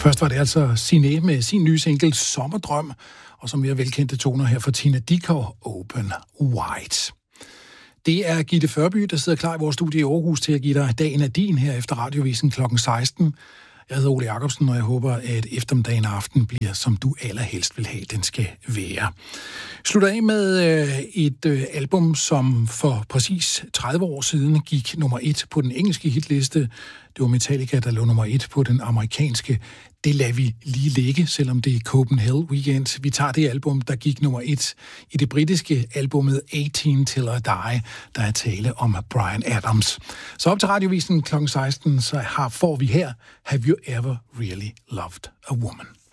Først var det altså Signe med sin nye single Sommerdrøm, og som mere velkendte toner her for Tina Dickow, Open Wide. Det er Gitte Førby, der sidder klar i vores studie i Aarhus til at give dig dagen af din her efter radiovisen kl. 16. Jeg hedder Ole Jacobsen, og jeg håber, at eftermiddagen og aften bliver, som du allerhelst vil have, den skal være. Slutter af med et album, som for præcis 30 år siden gik nummer 1 på den engelske hitliste. Det var Metallica, der lå nummer 1 på den amerikanske. Det lader vi lige ligge, selvom det er Copenhagen Weekend. Vi tager det album, der gik nummer 1 i det britiske albumet 18 Till I Die, der er tale om Bryan Adams. Så op til radiovisen kl. 16, så får vi her Have You Ever Really Loved a Woman?